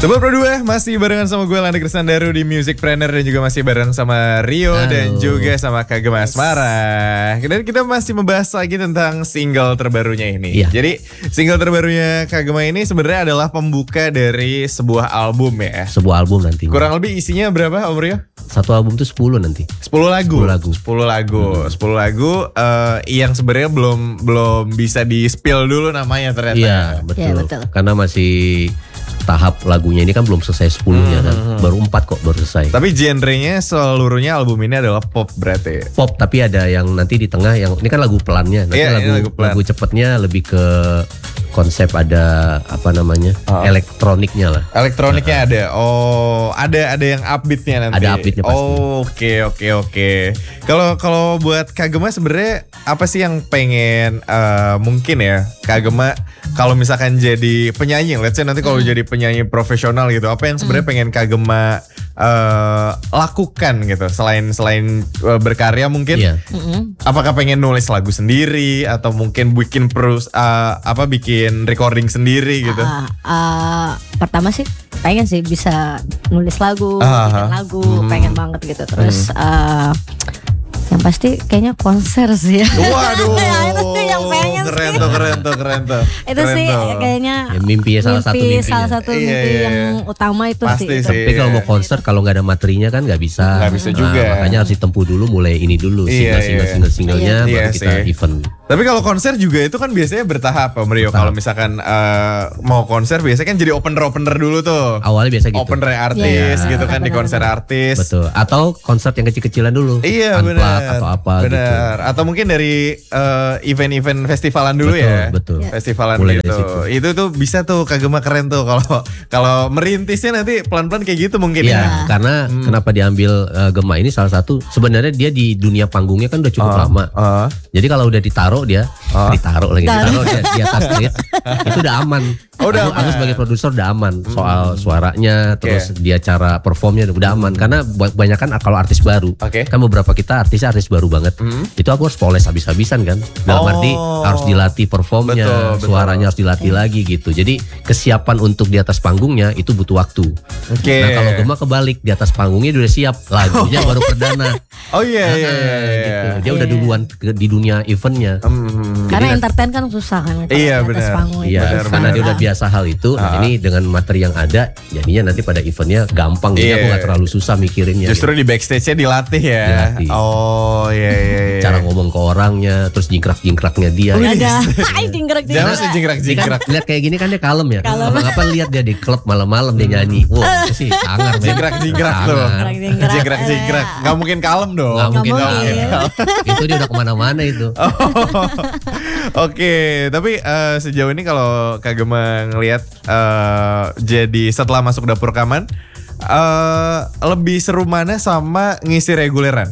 Sobat Pro 2 masih barengan sama gue Landa Kristandaru di Musicpreneur dan juga masih bareng sama Rio dan juga sama Kagem Asmara. Dan kita masih membahas lagi tentang single terbarunya ini. Iya. Jadi single terbarunya Kagem ini sebenarnya adalah pembuka dari sebuah album ya. Sebuah album nanti. Kurang lebih isinya berapa Om Rio? Satu album tuh 10 nanti. 10 lagu. 10 lagu yang sebenarnya belum bisa di-spill dulu namanya ternyata. Iya, betul. Ya, betul. Karena masih tahap lagunya ini kan belum selesai 10-nya kan. Baru 4 kok baru selesai. Tapi genrenya seluruhnya album ini adalah pop berarti. Pop, tapi ada yang nanti di tengah yang ini kan lagu pelannya. Nanti lagu cepetnya lebih ke konsep ada apa namanya? Elektroniknya lah. Elektroniknya ada. Oh, ada yang upbeatnya nanti. Ada upbeatnya pasti. Oh, oke. Kalau buat Kagema sebenarnya apa sih yang pengen mungkin ya Kagema kalau misalkan jadi penyanyi, let's say nanti kalau jadi penyanyi profesional gitu, apa yang sebenarnya pengen Kagema lakukan gitu selain berkarya mungkin? Iya. Apakah pengen nulis lagu sendiri atau mungkin bikin bikin recording sendiri gitu? Pertama sih pengen sih bisa nulis lagu, bikin lagu, pengen banget gitu. Terus yang pasti kayaknya konser sih ya. Waduh. Itu sih yang pengen keren tuh. Itu sih kayaknya mimpi salah satu mimpi yang utama itu pasti sih. Sih. Tapi kalau mau konser kalau nggak ada materinya kan nggak bisa. Nggak bisa juga. Makanya harus ditempuh dulu, mulai ini dulu single-singlenya baru kita event. Tapi kalau konser juga itu kan biasanya bertahap Om Rio. Kalau misalkan mau konser biasanya kan jadi opener dulu tuh. Awalnya biasa gitu. Opener artis gitu kan di konser artis. Betul. Atau konser yang kecil-kecilan dulu. Iya benar. Atau apa bener. Gitu. Atau mungkin dari event-event festivalan dulu ya. Betul. Festivalan mulai gitu. Itu tuh bisa tuh Kagema keren tuh kalau merintisnya nanti pelan-pelan kayak gitu mungkin ya. Karena kenapa diambil Gema ini salah satu sebenarnya dia di dunia panggungnya kan udah cukup lama. Jadi kalau udah ditaruh dia ditaruh di atas stage itu udah aman. Aku sebagai produser udah aman soal suaranya, terus dia cara performnya udah aman karena kebanyakan kalau artis baru kan beberapa kita artis baru banget itu aku harus poles habis-habisan kan dalam arti harus dilatih performnya, suaranya harus dilatih lagi gitu. Jadi kesiapan untuk di atas panggungnya itu butuh waktu. Nah kalau Gema kebalik, di atas panggungnya udah siap, lagunya baru perdana. Gitu. Dia udah duluan di dunia eventnya. Karena entertain kan susah kan. Iya benar. Iya karena dia udah biasa hal itu. Nah ini dengan materi yang ada, jadinya nanti pada eventnya gampang. Jadi aku nggak terlalu susah mikirinnya. Justru di backstage-nya dilatih ya. Dilatih. Oh iya. Cara ngomong ke orangnya, terus jingkrak-jingkraknya dia. Jingkrak. Lihat kayak gini kan dia kalem ya. Apa lihat dia di klub malam-malam dia nyanyi. Wah itu sih sangar. Jingkrak tuh. Jingkrak. Gak mungkin kalem dong. Gak mungkin kalem. Itu dia udah kemana-mana itu. Oke, tapi sejauh ini kalau Kagema ngelihat jadi setelah masuk dapur rekaman lebih seru mana sama ngisi reguleran?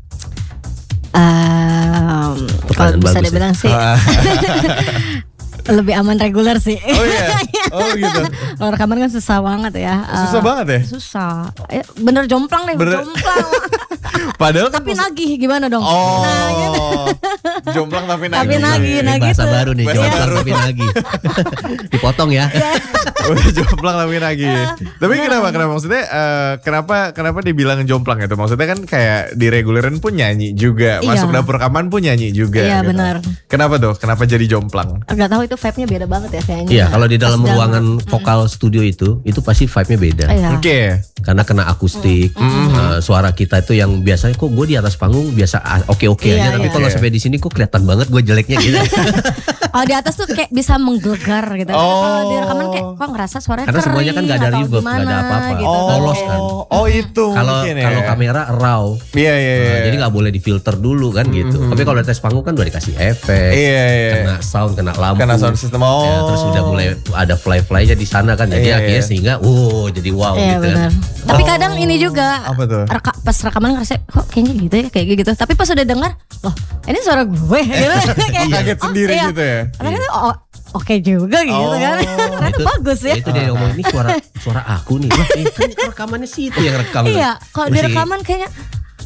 Kalau bisa dibilang sih lebih aman reguler sih. Oh iya. Oh gitu. Kalau rekaman kan susah banget ya. Susah banget ya? Susah. Bener jomplang deh, jomplang. Padahal kan tapi nagih gimana dong? Oh. Nah, gitu. Jomplang tapi nagih. Tapi nagih bahasa tuh. baru nih, jomplang tapi nagih. Dipotong ya. Udah jomplang tapi nagih. Tapi kenapa maksudnya kenapa dibilang jomplang itu? Maksudnya kan kayak di reguleran pun nyanyi juga, masuk dapur rekaman pun nyanyi juga. Iya gitu. Benar. Kenapa tuh? Kenapa jadi jomplang? Enggak tahu itu vibe-nya beda banget ya kayaknya. Iya, kalau di dalam ruangan vokal studio itu pasti vibe-nya beda. Oke. Karena kena akustik, suara kita itu yang biasanya kok gue di atas panggung biasa oke aja, tapi kalau sampai di sini kok kelihatan banget gue jeleknya gitu. Kalau di atas tuh kayak bisa menggelegar gitu. Kalau di rekaman kayak kok ngerasa suaranya karena semuanya kan nggak ada reverb, nggak ada apa-apa, gitu. Polos kan. Oh itu. Kalau kamera raw, jadi nggak boleh difilter dulu kan gitu. Tapi kalau di atas panggung kan udah dikasih efek, kena sound, kena lampu, kena sound system. Terus udah mulai ada fly-flynya di sana kan, jadi akhirnya sehingga jadi wow gitu kan. Tapi kadang ini juga pas rekaman ngerasa kok kayaknya gitu ya kayak gitu. Tapi pas udah dengar, loh ini suara gue gitu. Kaget sendiri gitu ya. Karena oke juga gitu kan. Ternyata bagus ya. Itu dia ngomong ini suara aku nih. Wah itu rekamannya sih itu yang rekam. Iya, kalau di rekaman kayaknya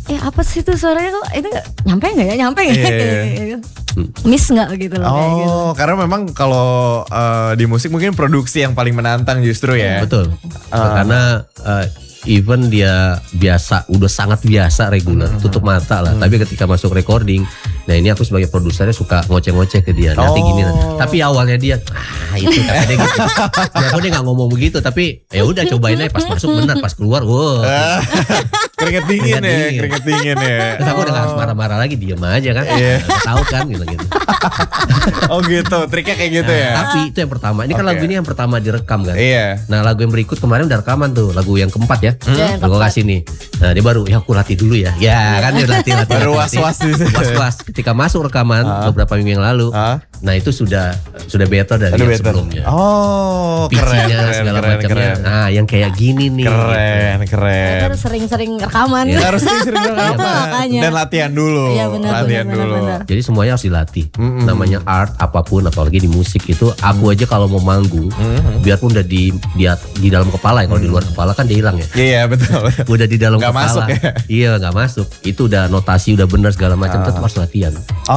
apa sih itu suaranya kok itu nyampe nggak ya gitu. Miss nggak gitu loh kayak gitu. Karena memang kalau di musik mungkin produksi yang paling menantang justru ya. Betul. Karena even dia udah sangat biasa reguler, tutup mata lah. Tapi ketika masuk recording, nah ini aku sebagai produsernya suka ngoceh-ngoceh ke dia. Nanti gini, tapi awalnya dia, itu kata dia gitu. Dia nggak ngomong begitu, tapi ya udah cobain aja. Pas masuk benar, pas keluar, keringet dingin ya. Terus aku udah gak harus marah-marah lagi, diem aja kan. Tahu kan gitu. Oh gitu, triknya kayak gitu ya. Tapi itu yang pertama. Ini kan lagu ini yang pertama direkam kan. Iya. Nah lagu yang berikut kemarin udah rekaman tuh, lagu yang keempat ya. Aku kasih nih. Nah dia baru, aku latih dulu ya. Ya kan dia latih. Baru was-was. Ketika masuk rekaman beberapa minggu yang lalu, nah itu sudah better dari yang sebelumnya. Keren. Segala macamnya. Nah yang kayak gini nih. Keren. Harus sering-sering rekaman. Harus sering rekaman. Dan latihan dulu. Iya benar. Jadi semuanya harus dilatih. Namanya art apapun, apalagi di musik itu. Aku aja kalau mau manggung, biarpun udah di dalam kepala ya. Kalau di luar kepala kan dia hilang ya. Iya betul. Udah di dalam gak kepala. Masuk ya? Iya nggak masuk. Itu udah notasi udah benar segala macam. Tetap harus latihan.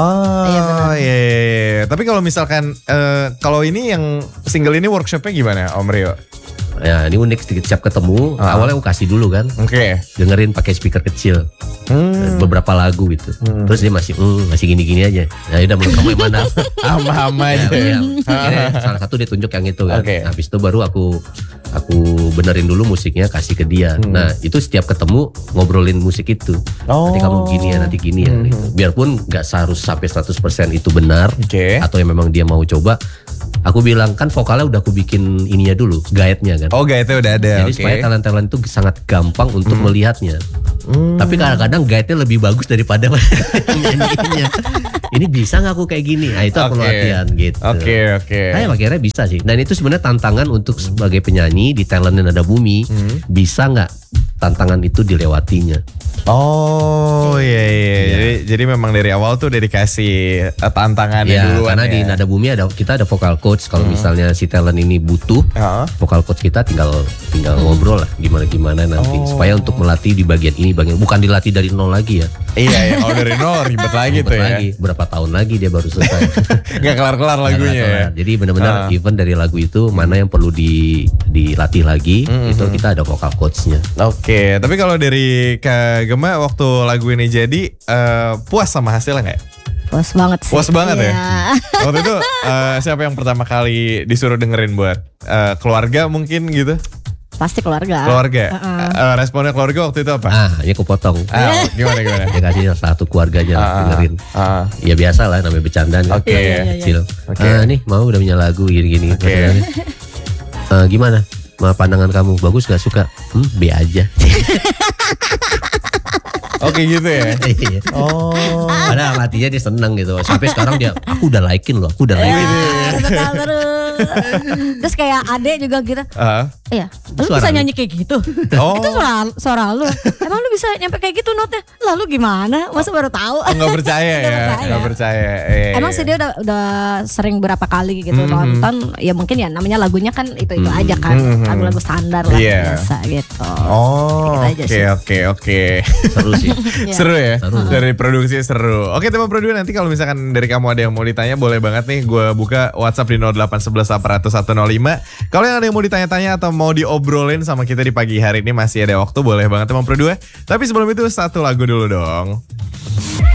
Iya. Tapi kalau misalkan kalau ini yang single ini workshopnya gimana Om Rio? Ya ini unik sedikit, siap ketemu. Awalnya aku kasih dulu kan. Dengerin pakai speaker kecil. Beberapa lagu gitu. Terus dia masih gini-gini aja. Nah udah menurut kamu yang mana? Ama-ama aja. Salah satu dia tunjuk yang itu kan. Habis itu baru aku benerin dulu musiknya, kasih ke dia. Nah itu setiap ketemu ngobrolin musik itu. Nanti kamu gini ya, nanti gini ya. Gitu. Biarpun gak seharus sampai 100% itu benar. Atau yang memang dia mau coba. Aku bilang kan vokalnya udah aku bikin ininya dulu, guide-nya kan. Guide-nya udah ada. Jadi supaya talent-talent itu sangat gampang untuk melihatnya. Tapi kadang-kadang guide-nya lebih bagus daripada nyanyiinnya. Ini bisa gak aku kayak gini? Nah itu aku latihan gitu. Oke. Akhirnya bisa sih. Dan itu sebenarnya tantangan untuk sebagai penyanyi di Talented Nada Bumi. Bisa gak tantangan itu dilewatinya? Iya. Jadi memang dari awal tuh udah dikasih tantangannya dulu. Karena di Nada Bumi kita ada vocal coach. Kalau misalnya si talent ini butuh, vocal coach kita tinggal ngobrol lah gimana nanti. Supaya untuk melatih di bagian ini, bukan dilatih dari nol lagi ya. Iya. Kalau dari nol ribet lagi tuh ya. Berapa tahun lagi dia baru selesai. Gak kelar-kelar lagunya ya. Jadi benar-benar even dari lagu itu mana yang perlu dilatih lagi, itu kita ada vocal coachnya. Oke. Tapi kalau dari Kak Gema waktu lagu ini jadi puas sama hasilnya nggak? Puas banget sih. Puas banget ya. Waktu itu siapa yang pertama kali disuruh dengerin buat keluarga mungkin gitu? Pasti keluarga. Responnya keluarga waktu itu apa? Ini aku potong. Gimana? Dia kasih satu keluarga aja dengerin. Ya biasa lah namanya bercanda. Kecil. Nih mau udah punya lagu gini-gini. Gimana? Pandangan kamu bagus gak suka? B aja. Oke gitu ya. Padahal hatinya dia seneng gitu. Sampai sekarang dia, aku udah likein loh, aku udah likein. Terus kayak adek juga gitu. Iya, lu Suara bisa lu. nyanyi kayak gitu. Itu suara lu. Emang lu bisa nyampe kayak gitu notnya? Lalu gimana? Masa baru tahu? Nggak percaya ya. Nggak percaya. Emang sih dia udah sering berapa kali gitu nonton. Ya mungkin ya namanya lagunya kan itu aja kan. Lagu-lagu standar lah biasa gitu. Oke. Seru sih. Seru ya. Dari produksi seru. Oke teman produksi, nanti kalau misalkan dari kamu ada yang mau ditanya boleh banget nih. Gue buka WhatsApp di 0811 800 105. Kalau yang ada yang mau ditanya-tanya atau mau diobrolin sama kita di pagi hari ini masih ada waktu, boleh banget teman produksi. Tapi sebelum itu satu lagu dulu dong.